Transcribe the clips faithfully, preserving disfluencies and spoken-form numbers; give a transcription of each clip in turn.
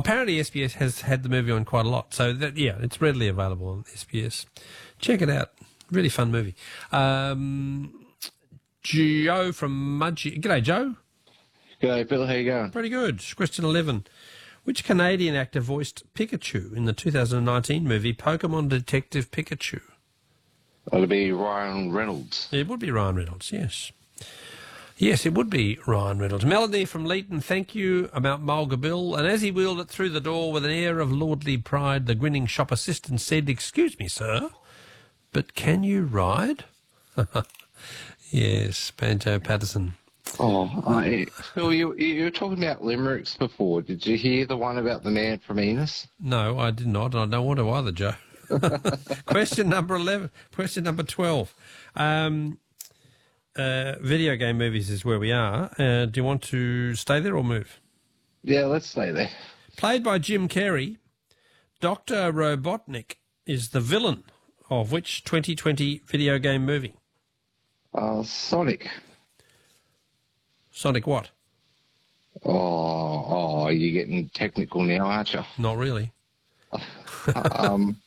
apparently S B S has had the movie on quite a lot. So, that yeah, it's readily available on S B S. Check it out. Really fun movie. Um, Joe from Mudgee. G'day, Joe. G'day, Bill. How you going? Pretty good. Question eleven. Which Canadian actor voiced Pikachu in the two thousand nineteen movie Pokemon Detective Pikachu? That'll be Ryan Reynolds. It would be Ryan Reynolds, yes. Yes, it would be Ryan Reynolds. Melody from Leeton, thank you about Mulga Bill. And as he wheeled it through the door with an air of lordly pride, the grinning shop assistant said, "Excuse me, sir, but can you ride?" Yes, Banjo Patterson. Oh, I, Phil, you, you were talking about limericks before. Did you hear the one about the man from Enos? No, I did not. I don't want to either, Joe. Question number eleven. Question number twelve. Um... Uh, video game movies is where we are. Uh, do you want to stay there or move? Yeah, let's stay there. Played by Jim Carrey, Doctor Robotnik is the villain of which twenty twenty video game movie? Uh, Sonic. Sonic what? Oh, oh, you're getting technical now, aren't you? Not really. um,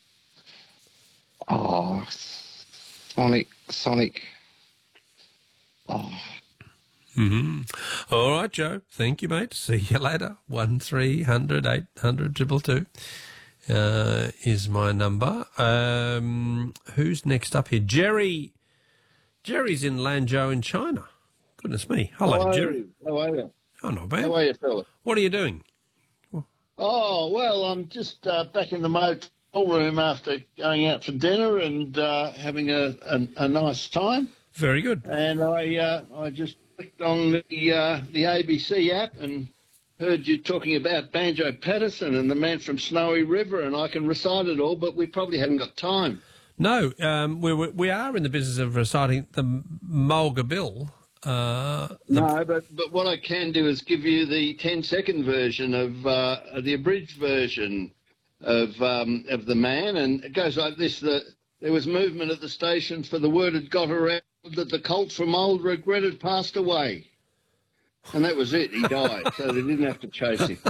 oh, Sonic, Sonic... Oh. Mm-hmm. All right, Joe. Thank you, mate. See you later. One three hundred eight hundred triple two uh, is my number. Um, who's next up here? Jerry. Jerry's in Lanzhou in China. Goodness me. Hello, How are Jerry. you? How are you? Oh, not bad. How are you, fella? What are you doing? Oh, well, I'm just uh, back in the motel room after going out for dinner and uh, having a, a, a nice time. Very good. And I uh, I just clicked on the uh, the A B C app and heard you talking about Banjo Patterson and the man from Snowy River, and I can recite it all, but we probably haven't got time. No, um, we we are in the business of reciting the Mulga Bill. Uh, the... No, but but what I can do is give you the ten second version of uh, the abridged version of um, of the man, and it goes like this: that there was movement at the station, for the word had got around that the colt from Old Regret had passed away. And that was it. He died, so they didn't have to chase him.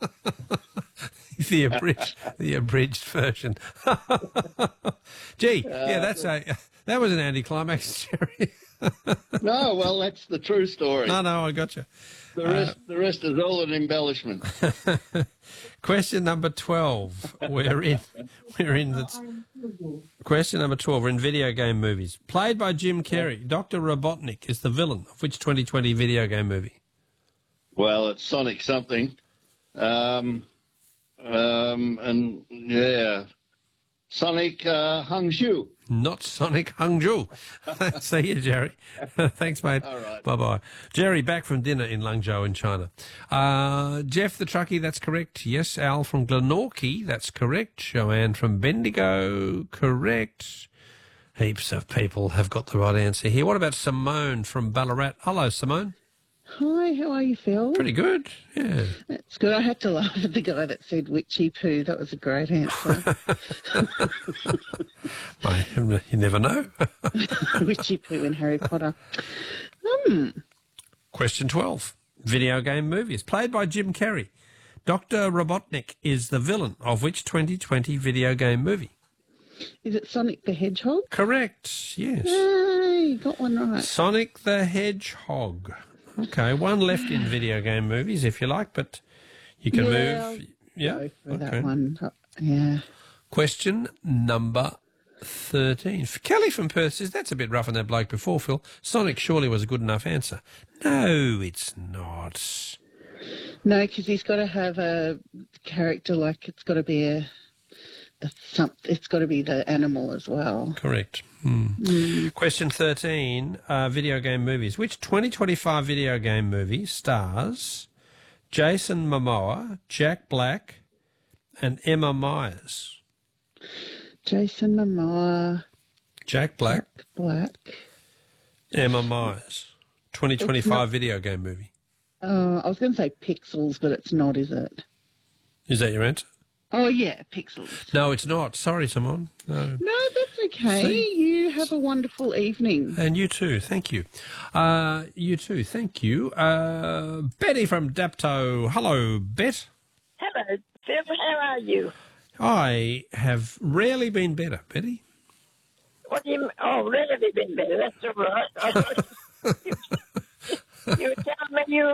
the abridged, the abridged version. Gee, uh, yeah, that's a that was an anticlimax, Jerry. No, well, that's the true story. No, no, I got you. The rest, uh, the rest is all an embellishment. Question number twelve. We're in. We're in the. Question number twelve. We're in video game movies. Played by Jim Carrey, Doctor Robotnik is the villain of which twenty twenty video game movie? Well, it's Sonic something. Um, um, and yeah, Sonic uh, Hangzhou. Not Sonic Hangzhou. See you, Jerry. Thanks, mate. All right. Bye-bye. Jerry, back from dinner in Langzhou in China. Uh, Jeff the Truckie, that's correct. Yes, Al from Glenorchy, that's correct. Joanne from Bendigo, correct. Heaps of people have got the right answer here. What about Simone from Ballarat? Hello, Simone. Hi, how are you, Phil? Pretty good, yeah. That's good. I had to laugh at the guy that said witchy poo. That was a great answer. I, you never know. Witchy poo in Harry Potter. Hmm. Question twelve. Video game movies. Played by Jim Carrey. Doctor Robotnik is the villain of which twenty twenty video game movie? Is it Sonic the Hedgehog? Correct, yes. Yay, got one right. Sonic the Hedgehog. Okay, one left in video game movies, if you like, but you can yeah, move. Yeah, go for okay. that one. Yeah. Question number thirteen. Kelly from Perth says, that's a bit rough on that bloke before, Phil. Sonic surely was a good enough answer. No, it's not. No, because he's got to have a character, like it's got to be a, a some, it's got to be the animal as well. Correct. Hmm. Mm. Question thirteen, uh, video game movies. Which twenty twenty-five video game movie stars Jason Momoa, Jack Black, and Emma Myers? Jason Momoa, Jack Black, Jack Black, Emma Myers. twenty twenty-five video game movie. Uh, I was going to say Pixels, but it's not, is it? Is that your answer? Oh, yeah, Pixels. No, it's not. Sorry, Simone. No. No, that's okay. See? You have a wonderful evening. And you too. Thank you. Uh, you too. Thank you. Uh, Betty from Dapto. Hello, Bet. Hello, Phil. How are you? I have rarely been better, Betty. What do you? Oh, really been better. That's all right. I thought you, you were telling me you were a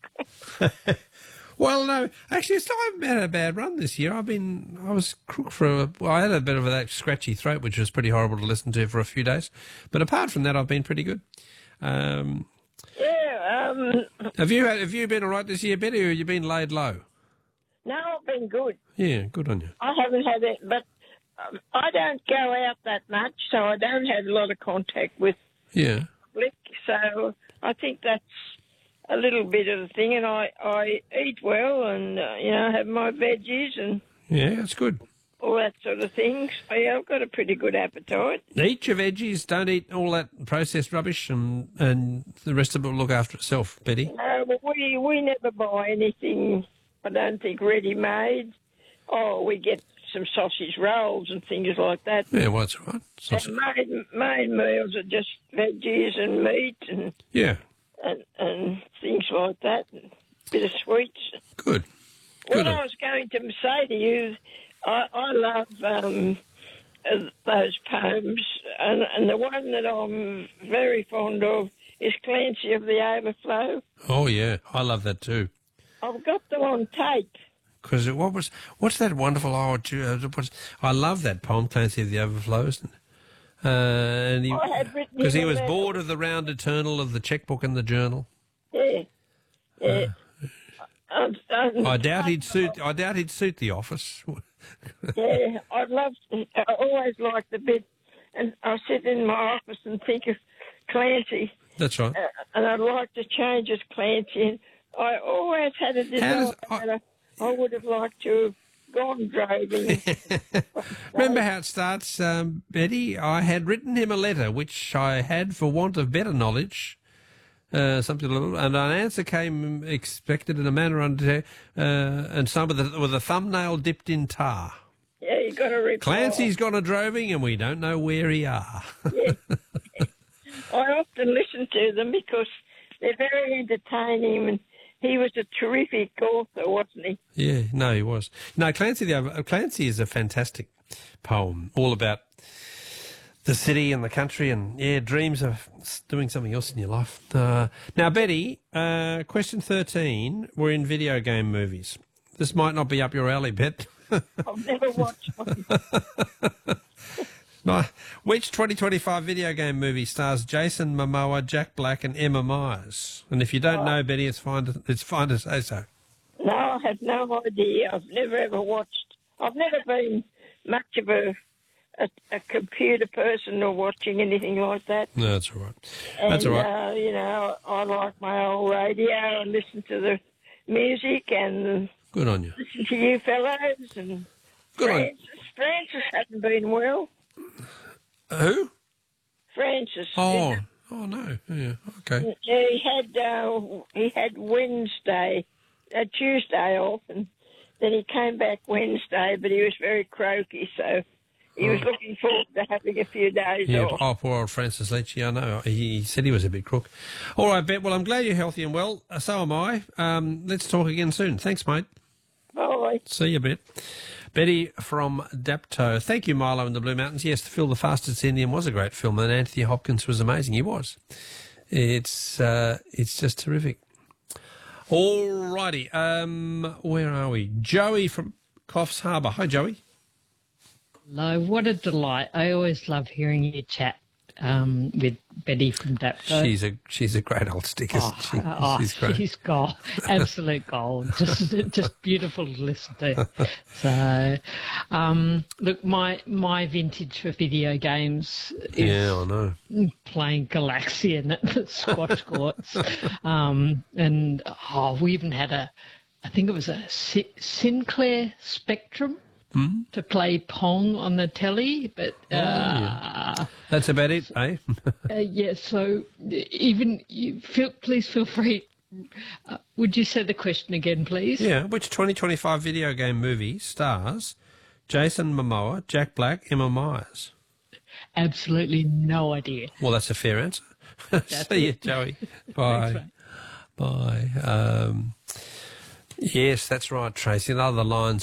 crook. Well, no, actually, it's not I've had a bad run this year. I've been, I was crook for, a, well, I had a bit of that scratchy throat, which was pretty horrible to listen to for a few days. But apart from that, I've been pretty good. Um, Yeah. Um. have you had, have you been all right this year, Betty, or have you been laid low? No, I've been good. Yeah, good on you. I haven't had it, but um, I don't go out that much, so I don't have a lot of contact with Yeah. public. So I think that's a little bit of the thing, and I, I eat well and, uh, you know, have my veggies and Yeah, that's good. all that sort of thing. So, yeah, I've got a pretty good appetite. Eat your veggies, don't eat all that processed rubbish, and, and the rest of it will look after itself, Betty. No, but we, we never buy anything, I don't think, ready-made. Oh, we get some sausage rolls and things like that. Yeah, well, that's all right. Sausage. And main, main meals are just veggies and meat and, Yeah, and, and things like that, and a bit of sweets. good. What Good. I was going to say to you, I, I love um, uh, those poems, and, and the one that I'm very fond of is Clancy of the Overflow. Oh, yeah, I love that too. I've got them on tape. Because what was, what's that wonderful, oh, uh, what's, I love that poem, Clancy of the Overflows. Uh, and he, I had written because he him a was letter. bored of the round eternal of the checkbook and the journal. Yeah, yeah. Um, um, I doubt he'd suit. I doubt he'd suit the office. Yeah, I love. I always like the bit, and I sit in my office and think of Clancy, That's right. uh, and I'd like to change as Clancy. And I always had a desire does- I- that I, I would have liked to have gone droving. Remember how it starts, um, Betty? I had written him a letter, which I had for want of better knowledge. Uh, something little, and an answer came expected in a manner under, uh, and some with a, with a thumbnail dipped in tar. Yeah, you got to reply. Clancy's gone a droving, and we don't know where he are. I often listen to them because they're very entertaining, and he was a terrific author, wasn't he? Yeah, no, he was. No, Clancy the Over- Clancy is a fantastic poem, all about the city and the country, and yeah, dreams of doing something else in your life. Uh, now, Betty, uh, question thirteen. We're in video game movies. This might not be up your alley, Bet. I've never watched one. No, which twenty twenty-five video game movie stars Jason Momoa, Jack Black, and Emma Myers? And if you don't know, Betty, it's fine. To, it's fine to say so. No, I have no idea. I've never ever watched. I've never been much of a a, a computer person or watching anything like that. No, that's all right. And, That's all right. Uh, you know, I like my old radio and listen to the music and Good on you. listen to you fellows. And Good on you. Francis, Francis hasn't been well. Who? Francis. Oh, oh no. Yeah, okay. Yeah, he had uh, he had Wednesday, uh, Tuesday off, and then he came back Wednesday, but he was very croaky, so he was looking forward to having a few days Yeah, off. oh, poor old Francis Leach. Yeah, I know. He, he said he was a bit crook. All right, Bet. Well, I'm glad you're healthy and well. Uh, so am I. Um, let's talk again soon. Thanks, mate. Bye. See you, Bet. Betty from Dapto. Thank you, Milo in the Blue Mountains. Yes, Phil the Fastest Indian was a great film, and Anthony Hopkins was amazing. He was. It's uh, it's just terrific. All righty. Um, where are we? Joey from Coffs Harbour. Hi, Joey. Hello, what a delight. I always love hearing you chat um, with Betty from Dapto. She's a she's a great old stick, isn't Oh, she? oh, She's great. she's gold, absolute gold. Just, just beautiful to listen to. So, um, look, my my vintage for video games is Yeah, I know. playing Galaxian at the squash courts, um, and oh, we even had a, I think it was a Si- Sinclair Spectrum. Hmm? To play Pong on the telly, but uh, yeah. That's about it, eh? uh, yeah. So even you feel, please feel free. Uh, would you say the question again, please? Yeah. Which twenty twenty-five video game movie stars Jason Momoa, Jack Black, Emma Myers? Absolutely no idea. Well, that's a fair answer. See you, Joey. Bye. Thanks, mate. Bye. Um, Yes, that's right, Tracy. Another lines